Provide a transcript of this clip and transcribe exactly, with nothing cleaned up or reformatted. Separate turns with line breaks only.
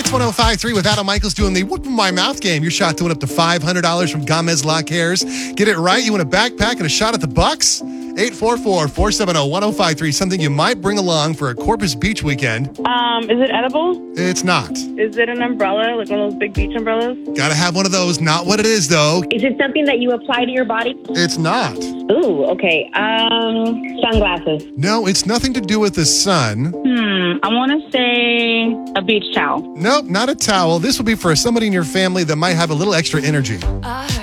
Kicks one oh five point three with Adam Michaels doing the Whoop in My Mouth game. Your shot to win up to five hundred dollars from Gomez Lawn Cares. Get it right, you win a backpack and a shot at the Bucks? eight four four, four seven zero, one zero five three. Something you might bring along for a Corpus Beach weekend.
Um, is it edible?
It's not.
Is it an umbrella, like one of those big beach umbrellas?
Gotta have one of those. Not what it is, though.
Is it something that you apply to your body?
It's not.
Ooh, okay. Um, sunglasses.
No, it's nothing to do with the sun.
Hmm, I want to say a beach towel.
Nope, not a towel. This will be for somebody in your family that might have a little extra energy.